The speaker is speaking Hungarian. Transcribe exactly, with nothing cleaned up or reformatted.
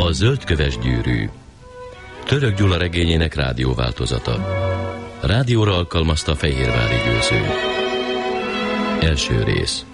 A zöldköves gyűrű. Török Gyula regényének rádióváltozata. Rádióra alkalmazta a fehérvári győző. Első rész.